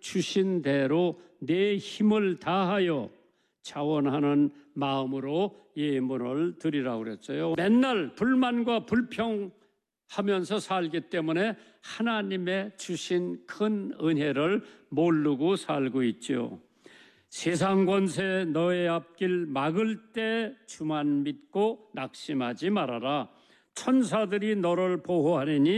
주신 대로 내 힘을 다하여 자원하는 마음으로 예물을 드리라고 그랬어요. 맨날 불만과 불평하면서 살기 때문에 하나님의 주신 큰 은혜를 모르고 살고 있죠. 세상 권세 너의 앞길 막을 때 주만 믿고 낙심하지 말아라. 천사들이 너를 보호하리니